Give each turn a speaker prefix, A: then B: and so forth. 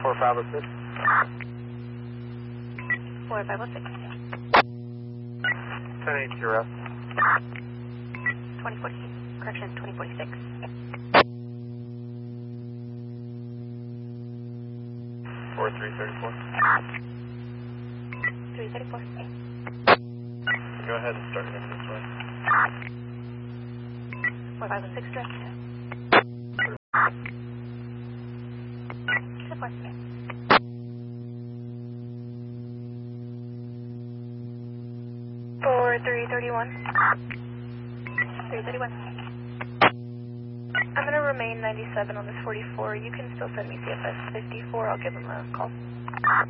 A: 4506.
B: 4506.
A: 1080.
B: 2040, correction, 2046.
A: 4334.
B: 334.
A: Go ahead and start heading this way.
B: 4506 direct. 4. 331. 331. I'm going to remain 97 on this 44. You can still send me CFS 54. I'll give them a call.